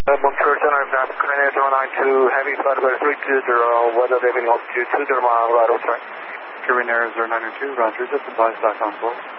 멈출 전화 그레네 092 heavy flight level 320 weather leaving altitude 20 miles right over track. Carinair 092, Roger, just advise back on course.